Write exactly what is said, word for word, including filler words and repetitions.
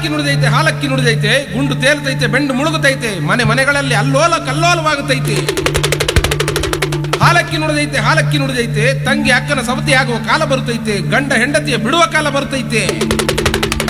ಹಾಲಕ್ಕಿ ನುಡಿದೈತೆ ಹಾಲಕ್ಕಿ ನುಡಿದೈತೆ, ಗುಂಡು ತೇಲ್ತೈತೆ ಬೆಂಡು ಮುಳುಗುತ್ತೈತೆ, ಮನೆ ಮನೆಗಳಲ್ಲಿ ಅಲ್ಲೋಲ ಕಲ್ಲೋಲವಾಗುತ್ತೈತೆ. ಹಾಲಕ್ಕಿ ನುಡಿದೈತೆ ಹಾಲಕ್ಕಿ ನುಡಿದೈತೆ, ತಂಗಿ ಅಕ್ಕನ ಸವತಿ ಆಗುವ ಕಾಲ ಬರುತ್ತೈತೆ, ಗಂಡ ಹೆಂಡತಿಯ ಬಿಡುವ ಕಾಲ ಬರುತ್ತೈತೆ.